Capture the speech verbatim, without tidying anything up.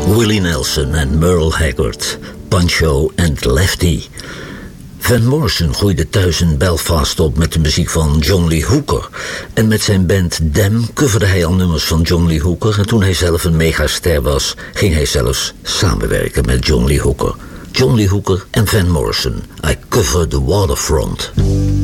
Willie Nelson en Merle Haggard, Pancho and Lefty. Van Morrison groeide thuis in Belfast op met de muziek van John Lee Hooker. En met zijn band Them coverde hij al nummers van John Lee Hooker. En toen hij zelf een megaster was, ging hij zelfs samenwerken met John Lee Hooker. John Lee Hooker en Van Morrison. I Cover the Waterfront.